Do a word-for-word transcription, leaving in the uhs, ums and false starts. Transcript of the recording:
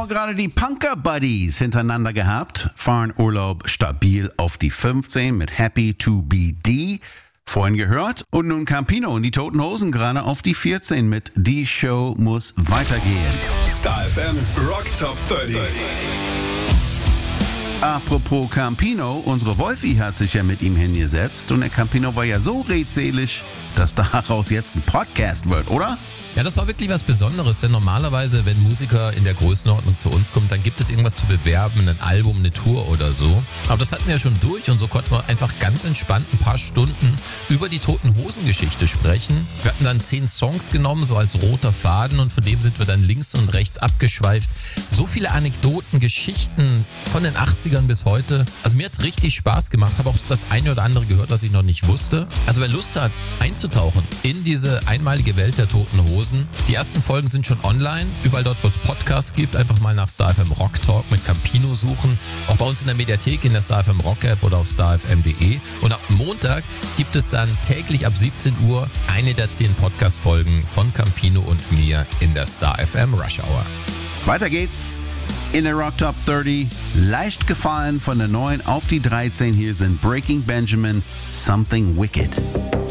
davor gerade die Punker Buddies hintereinander gehabt. Fahren Urlaub stabil auf die fünfzehn mit Happy to Be D. Vorhin gehört. Und nun Campino und die Toten Hosen gerade auf die vierzehn mit Die Show muss weitergehen. Star F M Rock Top dreißig. Apropos Campino, unsere Wolfi hat sich ja mit ihm hingesetzt und der Campino war ja so redselig, dass daraus jetzt ein Podcast wird, oder? Ja, das war wirklich was Besonderes, denn normalerweise, wenn Musiker in der Größenordnung zu uns kommen, dann gibt es irgendwas zu bewerben, ein Album, eine Tour oder so. Aber das hatten wir ja schon durch und so konnten wir einfach ganz entspannt ein paar Stunden über die Toten-Hosen-Geschichte sprechen. Wir hatten dann zehn Songs genommen, so als roter Faden, und von dem sind wir dann links und rechts abgeschweift. So viele Anekdoten, Geschichten von den achtzigern bis heute. Also mir hat's richtig Spaß gemacht, habe auch das eine oder andere gehört, was ich noch nicht wusste. Also wer Lust hat, einzutauchen in diese einmalige Welt der Toten Hosen. Die ersten Folgen sind schon online, überall dort, wo es Podcasts gibt. Einfach mal nach Star F M Rock Talk mit Campino suchen. Auch bei uns in der Mediathek in der Star F M Rock App oder auf star f m punkt de. Und ab Montag gibt es dann täglich ab siebzehn Uhr eine der zehn Podcast-Folgen von Campino und mir in der Star F M Rush Hour. Weiter geht's in der Rock Top dreißig. Leicht gefallen von der neun auf die dreizehn. Hier sind Breaking Benjamin, Something Wicked.